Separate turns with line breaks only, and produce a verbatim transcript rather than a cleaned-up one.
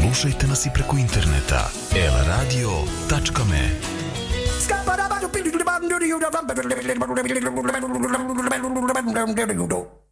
Slušajte nas i preko interneta el radio tačka me.